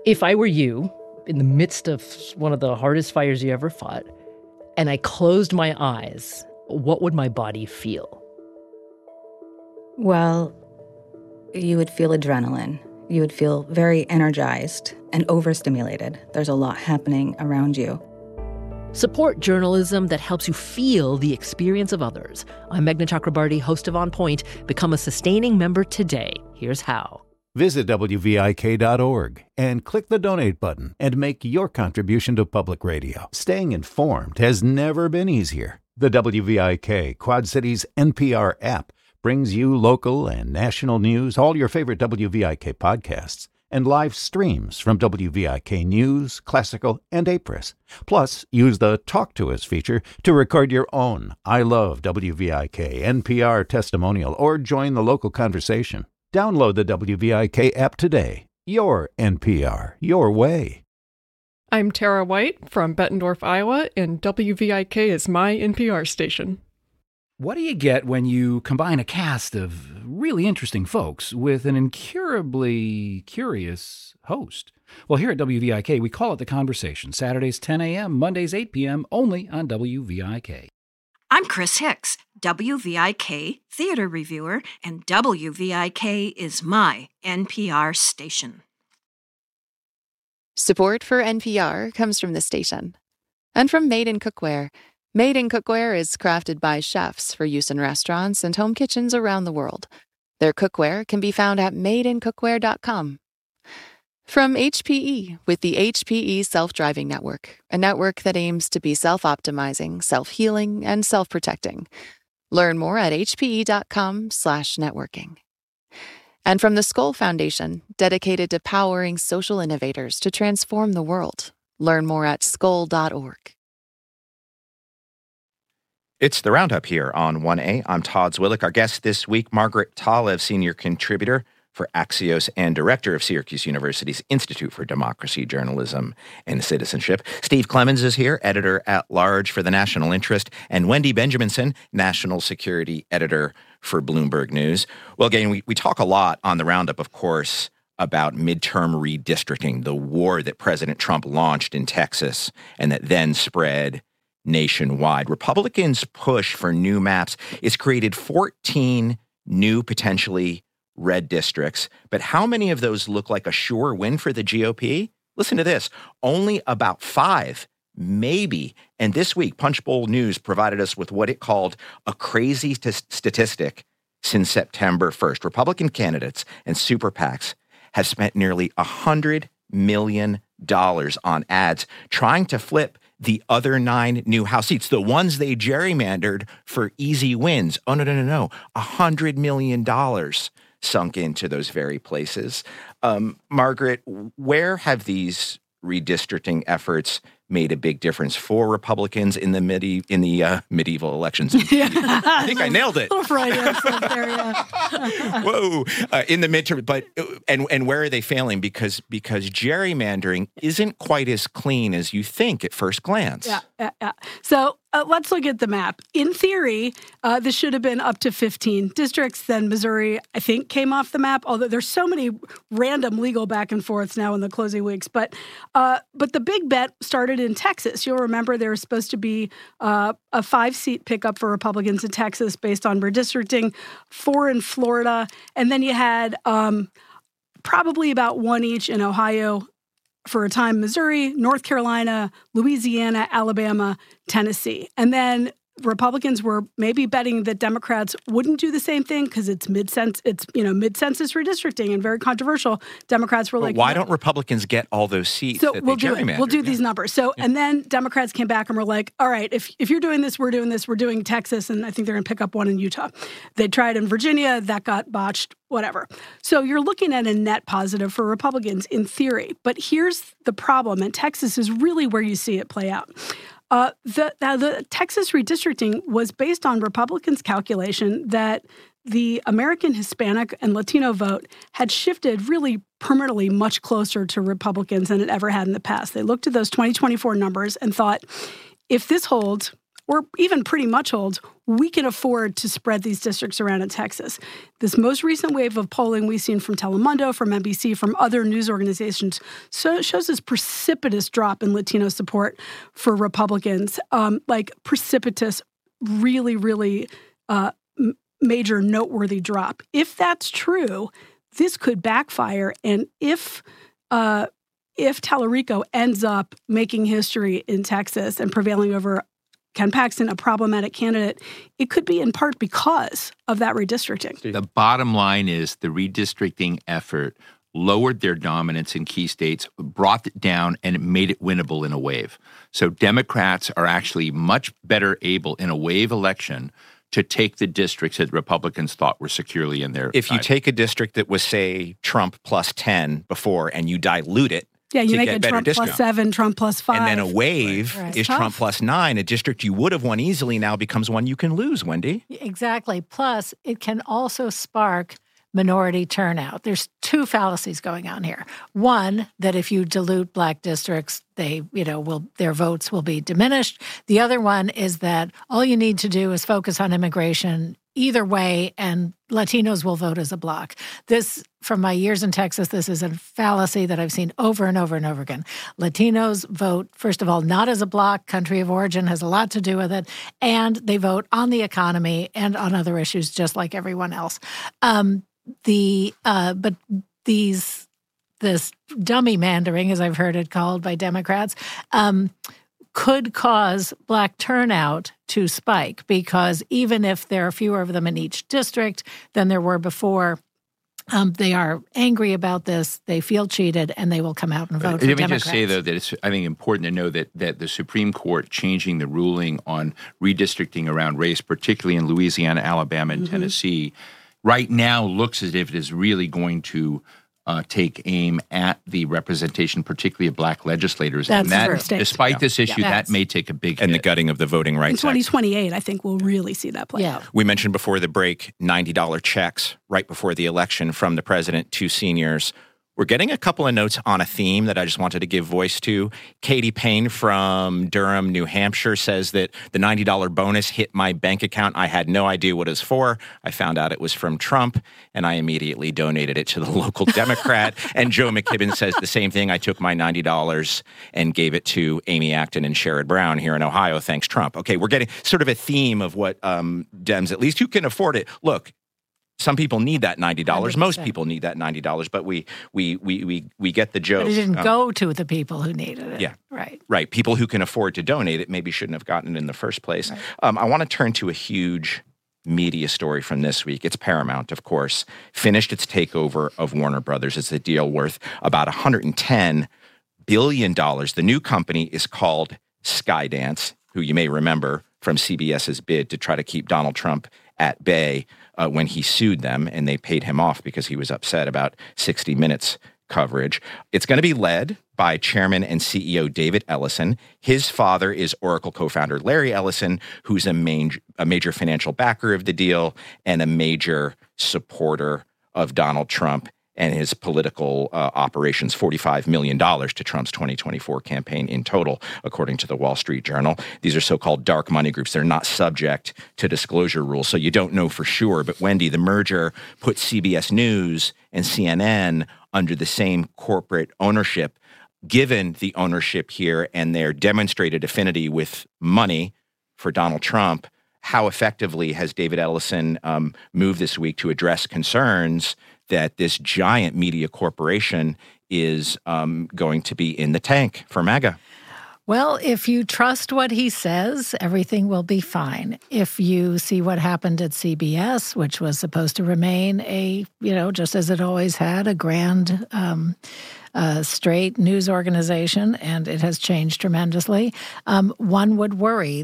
If I were you, in the midst of one of the hardest fires you ever fought, and I closed my eyes, what would my body feel? Well, you would feel adrenaline. You would feel very energized and overstimulated. There's a lot happening around you. Support journalism that helps you feel the experience of others. I'm Meghna Chakrabarty, host of On Point. Become a sustaining member today. Here's how. Visit WVIK.org and click the donate button and make your contribution to public radio. Staying informed has never been easier. The WVIK Quad Cities NPR app brings you local and national news, all your favorite WVIK podcasts, and live streams from WVIK News, Classical, and Apris. Plus, use the Talk to Us feature to record your own I Love WVIK NPR testimonial or join the local conversation. Download the WVIK app today. Your NPR, your way. I'm Tara White from Bettendorf, Iowa, and WVIK is my NPR station. What do you get when you combine a cast of really interesting folks with an incurably curious host? Well, here at WVIK, we call it The Conversation. Saturdays 10 a.m., Mondays 8 p.m., only on WVIK. I'm Chris Hicks, WVIK theater reviewer, and WVIK is my NPR station. Support for NPR comes from the station and from Made in Cookware. Made in Cookware is crafted by chefs for use in restaurants and home kitchens around the world. Their cookware can be found at madeincookware.com. From HPE with the HPE Self-Driving Network, a network that aims to be self-optimizing, self-healing, and self-protecting. Learn more at hpe.com/networking. And from the Skoll Foundation, dedicated to powering social innovators to transform the world. Learn more at skoll.org. It's the Roundup here on 1A. I'm Todd Zwillich. Our guest this week, Margaret Talev, senior contributor for Axios and director of Syracuse University's Institute for Democracy, Journalism, and Citizenship. Steve Clemons is here, editor-at-large for The National Interest, and Wendy Benjaminson, national security editor for Bloomberg News. Well, again, we talk a lot on the Roundup, of course, about midterm redistricting, the war that President Trump launched in Texas and that then spread nationwide. Republicans' push for new maps has created 14 new potentially red districts, but how many of those look like a sure win for the GOP? Listen to this. Only about 5, maybe. And this week, Punchbowl News provided us with what it called a crazy statistic since September 1st. Republican candidates and super PACs have spent nearly $100 million on ads trying to flip the other 9 new House seats, the ones they gerrymandered for easy wins. Oh, no. $100 million sunk into those very places. Margaret, where have these redistricting efforts made a big difference for Republicans in the medieval elections? I think I nailed it. Little Freudian slip there, yeah. Whoa! In the midterm, but and where are they failing? Because gerrymandering isn't quite as clean as you think at first glance. Yeah. So let's look at the map. In theory, this should have been up to 15 districts. Then Missouri, I think, came off the map. Although there's so many random legal back and forths now in the closing weeks. But the big bet started in Texas. You'll remember there was supposed to be a 5-seat pickup for Republicans in Texas based on redistricting, 4 in Florida, and then you had probably about 1 each in Ohio for a time, Missouri, North Carolina, Louisiana, Alabama, Tennessee. And then Republicans were maybe betting that Democrats wouldn't do the same thing because it's mid-census redistricting and very controversial. Democrats were why don't Republicans get all those seats? So that we'll they do it. We'll do these numbers. So and then Democrats came back and were like, all right, if you're doing this, we're doing this. We're doing Texas, and I think they're going to pick up 1 in Utah. They tried in Virginia, that got botched. Whatever. So you're looking at a net positive for Republicans in theory. But here's the problem, and Texas is really where you see it play out. The Texas redistricting was based on Republicans' calculation that the American Hispanic and Latino vote had shifted really permanently much closer to Republicans than it ever had in the past. They looked at those 2024 numbers and thought, if this holds, or even pretty much holds, we can afford to spread these districts around in Texas. This most recent wave of polling we've seen from Telemundo, from NBC, from other news organizations shows this precipitous drop in Latino support for Republicans, like precipitous, really, really major noteworthy drop. If that's true, this could backfire. And if Tallarico ends up making history in Texas and prevailing over Ken Paxton, a problematic candidate, it could be in part because of that redistricting. The bottom line is the redistricting effort lowered their dominance in key states, brought it down, and it made it winnable in a wave. So Democrats are actually much better able in a wave election to take the districts that Republicans thought were securely in their If you take a district that was, say, Trump plus 10 before and you dilute it, yeah, you make it Trump plus 7, Trump plus 5. And then a wave is Trump plus 9. A district you would have won easily now becomes one you can lose, Wendy. Exactly. Plus, it can also spark minority turnout. There's two fallacies going on here. One, that if you dilute black districts, their votes will be diminished. The other one is that all you need to do is focus on immigration either way, and Latinos will vote as a bloc. This, from my years in Texas, this is a fallacy that I've seen over and over and over again. Latinos vote, first of all, not as a bloc. Country of origin has a lot to do with it. And they vote on the economy and on other issues, just like everyone else. But this dummy mandering, as I've heard it called by Democrats, could cause black turnout to spike, because even if there are fewer of them in each district than there were before, they are angry about this, they feel cheated, and they will come out and vote for Democrats. Let me just say, though, that it's, I think, important to know that the Supreme Court changing the ruling on redistricting around race, particularly in Louisiana, Alabama, and Tennessee, right now looks as if it is really going to take aim at the representation, particularly of black legislators. That's and that, first. despite this issue, that may take a big and hit. the gutting of the Voting Rights In Act. 2028, I think we'll really see that play out. We mentioned before the break $90 checks right before the election from the president to seniors. We're getting a couple of notes on a theme that I just wanted to give voice to. Katie Payne from Durham, New Hampshire says that the $90 bonus hit my bank account. I had no idea what it was for. I found out it was from Trump, and I immediately donated it to the local Democrat. And Joe McKibben says the same thing. I took my $90 and gave it to Amy Acton and Sherrod Brown here in Ohio. Thanks, Trump. Okay, we're getting sort of a theme of what Dems, at least who can afford it. Look, some people need that $90. 100%. Most people need that $90, but we get the joke. But it didn't go to the people who needed it. Yeah. Right. People who can afford to donate it maybe shouldn't have gotten it in the first place. Right. I want to turn to a huge media story from this week. It's Paramount, of course, finished its takeover of Warner Brothers. It's a deal worth about $110 billion. The new company is called Skydance, who you may remember from CBS's bid to try to keep Donald Trump at bay when he sued them, and they paid him off because he was upset about 60 Minutes coverage. It's going to be led by Chairman and CEO David Ellison. His father is Oracle co-founder Larry Ellison, who's a major financial backer of the deal and a major supporter of Donald Trump and his political operations, $45 million to Trump's 2024 campaign in total, according to the Wall Street Journal. These are so-called dark money groups. They're not subject to disclosure rules, so you don't know for sure. But Wendy, the merger put CBS News and CNN under the same corporate ownership. Given the ownership here and their demonstrated affinity with money for Donald Trump, how effectively has David Ellison moved this week to address concerns that this giant media corporation is going to be in the tank for MAGA? Well, if you trust what he says, everything will be fine. If you see what happened at CBS, which was supposed to remain just as it always had, a grand, straight news organization, and it has changed tremendously, one would worry.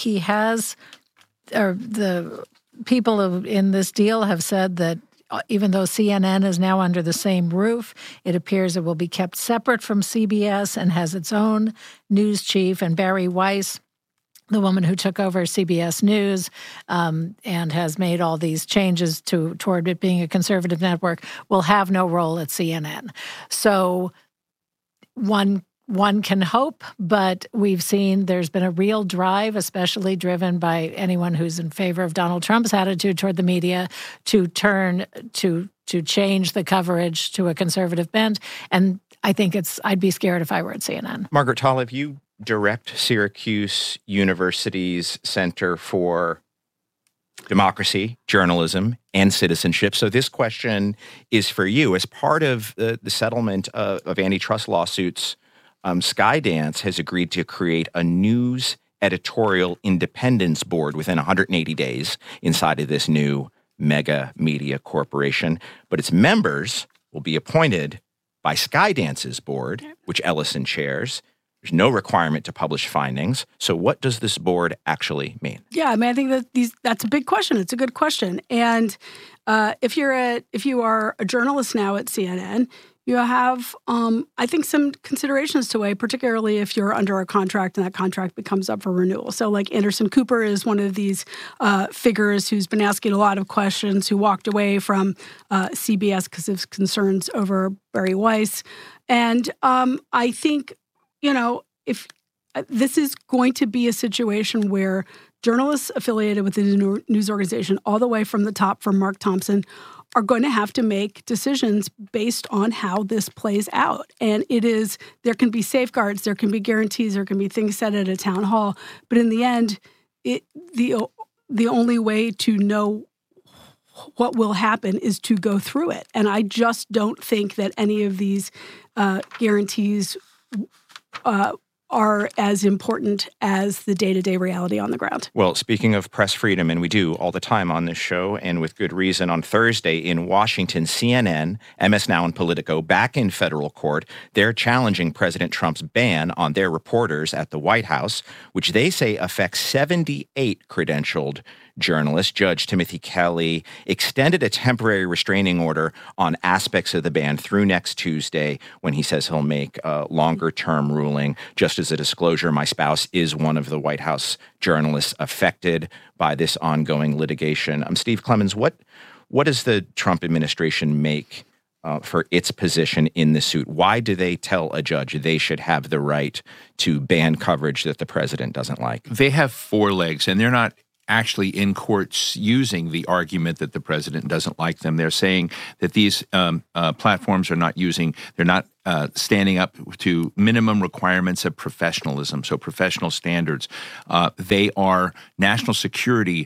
The people in this deal have said that even though CNN is now under the same roof, it appears it will be kept separate from CBS and has its own news chief. And Barry Weiss, the woman who took over CBS News and has made all these changes toward it being a conservative network, will have no role at CNN. So one One can hope, but we've seen there's been a real drive, especially driven by anyone who's in favor of Donald Trump's attitude toward the media, to turn to change the coverage to a conservative bent. And I think I'd be scared if I were at CNN. Margaret Talev, you direct Syracuse University's Center for Democracy, Journalism, and Citizenship. So this question is for you. As part of the settlement of antitrust lawsuits, Skydance has agreed to create a news editorial independence board within 180 days inside of this new mega media corporation. But its members will be appointed by Skydance's board, which Ellison chairs. There's no requirement to publish findings. So what does this board actually mean? Yeah, I mean, I think that's a big question. It's a good question. And if you are a journalist now at CNN, you have, I think, some considerations to weigh, particularly if you're under a contract and that contract becomes up for renewal. So like Anderson Cooper is one of these figures who's been asking a lot of questions, who walked away from CBS because of concerns over Bari Weiss. And I think, if this is going to be a situation where journalists affiliated with the news organization, all the way from the top, from Mark Thompson, are going to have to make decisions based on how this plays out. And there can be safeguards, there can be guarantees, there can be things said at a town hall. But in the end, the only way to know what will happen is to go through it. And I just don't think that any of these guarantees are as important as the day-to-day reality on the ground. Well, speaking of press freedom, and we do all the time on this show, and with good reason, on Thursday in Washington, CNN, MS Now, and Politico, back in federal court, they're challenging President Trump's ban on their reporters at the White House, which they say affects 78 credentialed journalists. Judge Timothy Kelly extended a temporary restraining order on aspects of the ban through next Tuesday, when he says he'll make a longer-term ruling. Just as a disclosure, my spouse is one of the White House journalists affected by this ongoing litigation. Steve Clemons, what does the Trump administration make for its position in the suit? Why do they tell a judge they should have the right to ban coverage that the president doesn't like? They have four legs, and they're not actually in courts using the argument that the president doesn't like them. They're saying that these platforms are not standing up to minimum requirements of professionalism, so professional standards. They are national security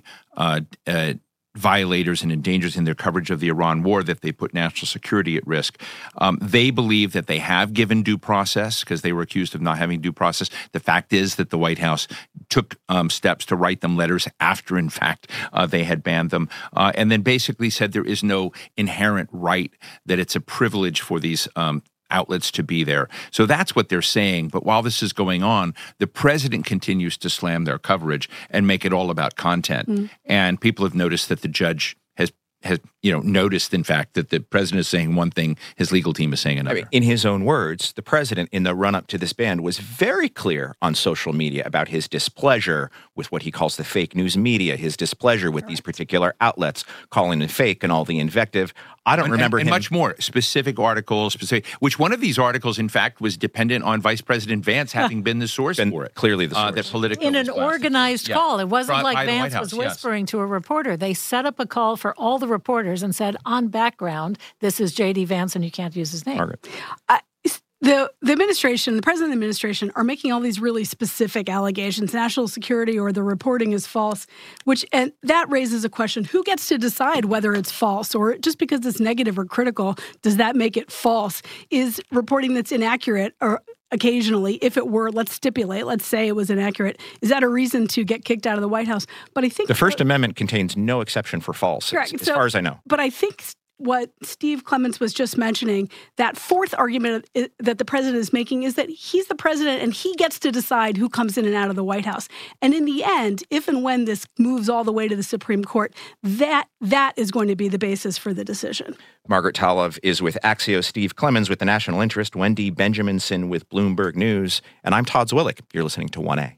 violators and endangers in their coverage of the Iran war, that they put national security at risk. They believe that they have given due process because they were accused of not having due process. The fact is that the White House took steps to write them letters after, in fact, they had banned them, and then basically said there is no inherent right, that it's a privilege for these outlets to be there. So that's what they're saying. But while this is going on, the president continues to slam their coverage and make it all about content. And people have noticed that the judge has noticed, in fact, that the president is saying one thing, his legal team is saying another. I mean, in his own words, the president, in the run-up to this ban, was very clear on social media about his displeasure with what he calls the fake news media, his displeasure with these particular outlets, calling it fake and all the invective. I don't remember him. And much more. Specific articles, which one of these articles, in fact, was dependent on Vice President Vance having been the source for it. Clearly the source. That Politico in an organized call. It wasn't like Vance was House, whispering to a reporter. They set up a call for all the reporters and said, on background, this is J.D. Vance and you can't use his name. Margaret. The administration, the president of the administration, are making all these really specific allegations, national security or the reporting is false, and that raises a question. Who gets to decide whether it's false, or just because it's negative or critical, does that make it false? Is reporting that's inaccurate, or occasionally, if it were, let's say it was inaccurate, is that a reason to get kicked out of the White House? But I think the First Amendment contains no exception for false, as far as I know. But I think what Steve Clemons was just mentioning, that fourth argument that the president is making, is that he's the president and he gets to decide who comes in and out of the White House. And in the end, if and when this moves all the way to the Supreme Court, that is going to be the basis for the decision. Margaret Talev is with Axios, Steve Clemons with The National Interest, Wendy Benjaminson with Bloomberg News, and I'm Todd Zwillich. You're listening to 1A.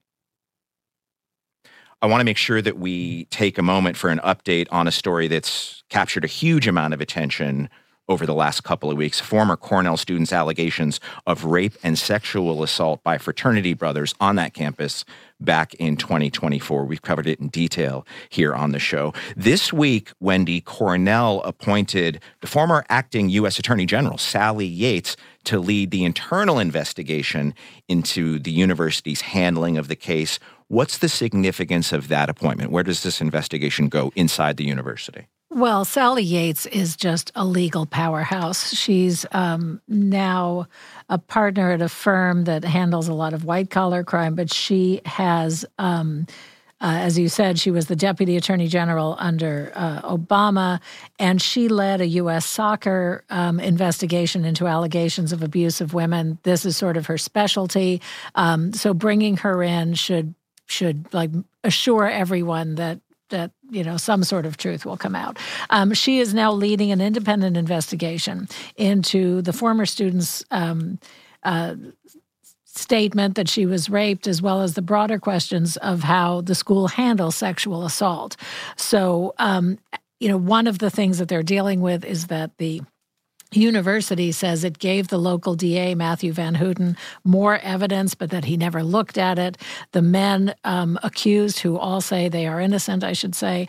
I want to make sure that we take a moment for an update on a story that's captured a huge amount of attention over the last couple of weeks. Former Cornell students' allegations of rape and sexual assault by fraternity brothers on that campus back in 2024. We've covered it in detail here on the show. This week, Wendy, Cornell appointed the former acting U.S. Attorney General, Sally Yates, to lead the internal investigation into the university's handling of the case. What's the significance of that appointment? Where does this investigation go inside the university? Well, Sally Yates is just a legal powerhouse. She's now a partner at a firm that handles a lot of white-collar crime, but she has, as you said, she was the Deputy Attorney General under Obama, and she led a U.S. soccer investigation into allegations of abuse of women. This is sort of her specialty. So bringing her in should like assure everyone that some sort of truth will come out. She is now leading an independent investigation into the former student's statement that she was raped, as well as the broader questions of how the school handles sexual assault. So, one of the things that they're dealing with is that the university says it gave the local DA, Matthew Van Houten, more evidence, but that he never looked at it. The men accused, who all say they are innocent, I should say,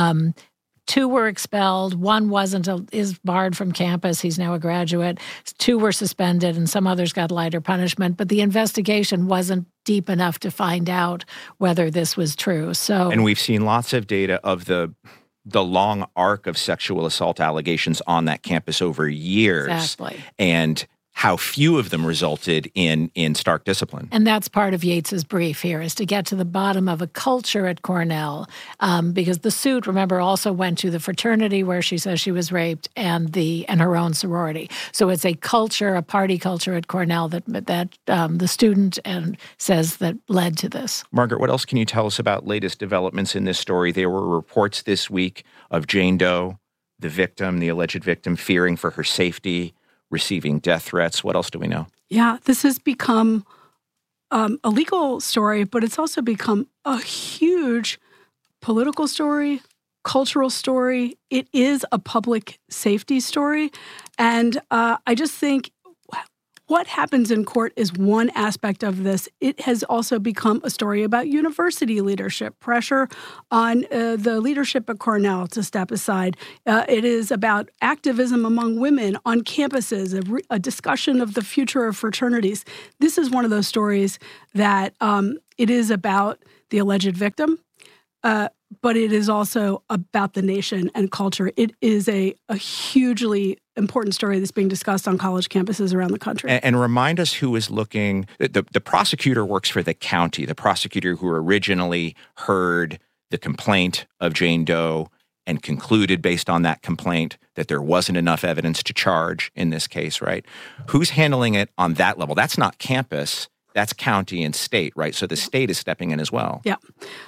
2 were expelled. 1 is barred from campus. He's now a graduate. 2 were suspended, and some others got lighter punishment. But the investigation wasn't deep enough to find out whether this was true. And we've seen lots of data of the long arc of sexual assault allegations on that campus over years. Exactly. And how few of them resulted in stark discipline. And that's part of Yates's brief here, is to get to the bottom of a culture at Cornell, because the suit, remember, also went to the fraternity where she says she was raped and her own sorority. So it's a culture, a party culture at Cornell that the student says that led to this. Margaret, what else can you tell us about latest developments in this story? There were reports this week of Jane Doe, the alleged victim, fearing for her safety, receiving death threats. What else do we know? Yeah, this has become a legal story, but it's also become a huge political story, cultural story. It is a public safety story. And I just think what happens in court is one aspect of this. It has also become a story about university leadership, pressure on the leadership at Cornell to step aside. It is about activism among women on campuses, a discussion of the future of fraternities. This is one of those stories that it is about the alleged victim, but it is also about the nation and culture. It is a hugely important story that's being discussed on college campuses around the country. And remind us who is looking. The prosecutor works for the county, the prosecutor who originally heard the complaint of Jane Doe and concluded based on that complaint that there wasn't enough evidence to charge in this case, right? Who's handling it on that level? That's not campus. That's county and state, right? So the state is stepping in as well. Yeah.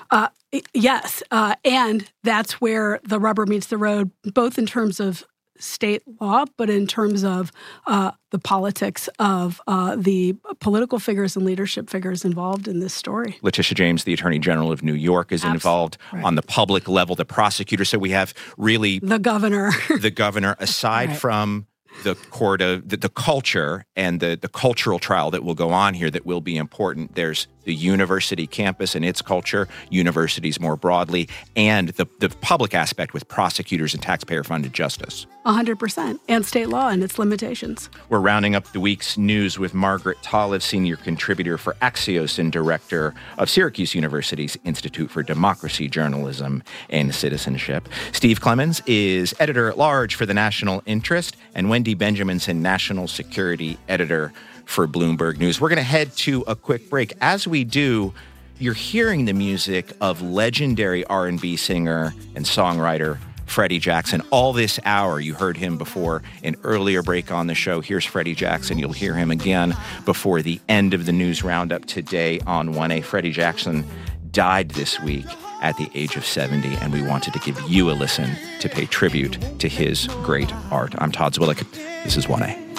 Yes. And that's where the rubber meets the road, both in terms of state law, but in terms of the politics of the political figures and leadership figures involved in this story. Letitia James, the Attorney General of New York, is involved on the public level, the prosecutor. So we have really the governor. The governor, aside from the court of the culture and the cultural trial that will go on here that will be important. There's the university campus and its culture, universities more broadly, and the public aspect with prosecutors and taxpayer-funded justice. 100%, and state law and its limitations. We're rounding up the week's news with Margaret Talev, senior contributor for Axios and director of Syracuse University's Institute for Democracy, Journalism, and Citizenship. Steve Clemons is editor-at-large for The National Interest, and Wendy Benjaminson, national security editor for Bloomberg News. We're going to head to a quick break. As we do, you're hearing the music of legendary R&B singer and songwriter Freddie Jackson. All this hour, you heard him before an earlier break on the show. Here's Freddie Jackson. You'll hear him again before the end of the news roundup today on 1A. Freddie Jackson died this week at the age of 70, and we wanted to give you a listen to pay tribute to his great art. I'm Todd Zwillich. This is 1A.